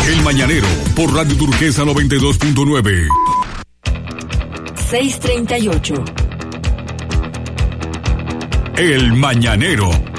El Mañanero, por Radio Turquesa 92.9. 6:38. El Mañanero.